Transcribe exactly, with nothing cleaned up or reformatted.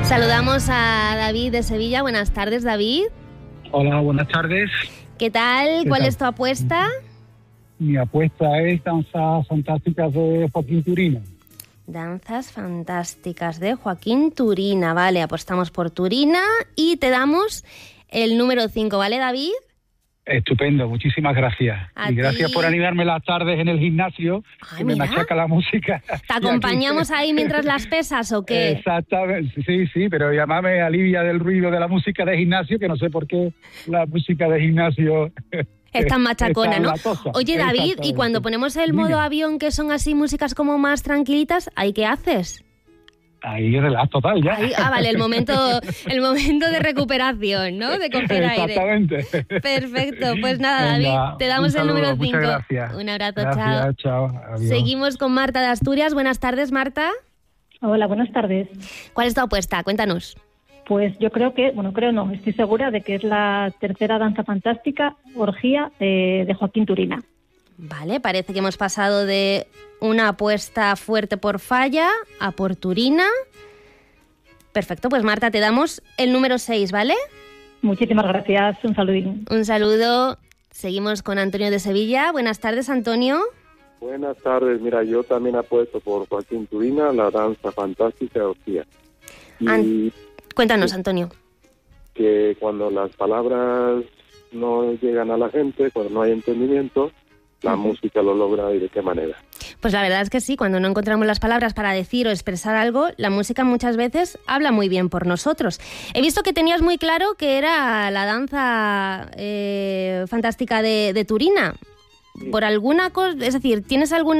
Saludamos a David de Sevilla. Buenas tardes, David. Hola, buenas tardes. ¿Qué tal? ¿Qué ¿Cuál tal? es tu apuesta? Mi apuesta es Danzas Fantásticas de Joaquín Turina. Danzas Fantásticas de Joaquín Turina. Vale, apostamos por Turina y te damos el número cinco, ¿vale, David? Estupendo, muchísimas gracias. A y gracias ti. por animarme las tardes en el gimnasio, Ay, que me mira. machaca la música. ¿Te acompañamos ahí mientras las pesas o qué? Exactamente, sí, sí, pero ya me alivia del ruido de la música de gimnasio, que no sé por qué la música de gimnasio Es tan machacona, está ¿no? latosa. Oye, David, y Exactamente. cuando ponemos el Dime. modo avión, que son así músicas como más tranquilitas, ¿ahí qué haces? Ahí relax total ya. Ahí, ah, vale, el momento, el momento de recuperación, ¿no? De coger aire. Exactamente. Perfecto, pues nada, Venga, David, te damos un el número saludo, cinco. muchas gracias. Un abrazo, Gracias, chao. chao. Adiós. Seguimos con Marta de Asturias. Buenas tardes, Marta. Hola, buenas tardes. ¿Cuál es tu apuesta? Cuéntanos. Pues yo creo que, bueno, creo no, estoy segura de que es la tercera danza fantástica, Orgía, de, de Joaquín Turina. Vale, parece que hemos pasado de una apuesta fuerte por Falla a por Turina. Perfecto, pues Marta, te damos el número seis, ¿vale? Muchísimas gracias, un saludín. Un saludo. Seguimos con Antonio de Sevilla. Buenas tardes, Antonio. Buenas tardes, mira, yo también apuesto por Joaquín Turina, la danza fantástica de Orgía. Y An- Cuéntanos, Antonio. que cuando las palabras no llegan a la gente, cuando no hay entendimiento, la Ujú. música lo logra y de qué manera. Pues la verdad es que sí, cuando no encontramos las palabras para decir o expresar algo, la música muchas veces habla muy bien por nosotros. He visto que tenías muy claro que era la danza eh, fantástica de, de Turina. Por alguna cosa, es decir, ¿tienes alguna